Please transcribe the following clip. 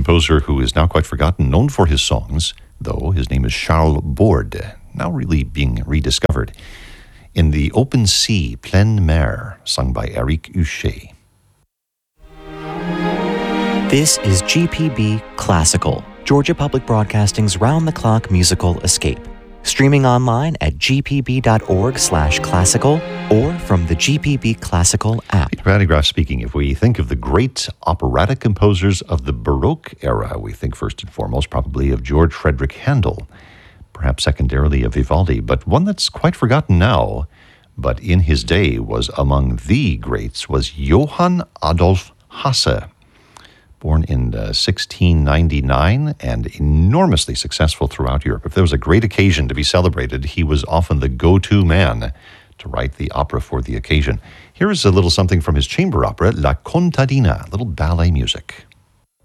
composer who is now quite forgotten, known for his songs, though. His name is Charles Borde, now really being rediscovered. In the Open Sea, Pleine Mer, sung by Eric Huchet. This is GPB Classical, Georgia Public Broadcasting's round-the-clock musical escape. Streaming online at gpb.org/classical or from the GPB Classical app. Peter Vandegraff speaking. If we think of the great operatic composers of the Baroque era, we think first and foremost probably of George Frederick Handel, perhaps secondarily of Vivaldi, but one that's quite forgotten now, but in his day was among the greats, was Johann Adolf Hasse. Born in 1699 and enormously successful throughout Europe. If there was a great occasion to be celebrated, he was often the go-to man to write the opera for the occasion. Here is a little something from his chamber opera, La Contadina, little ballet music.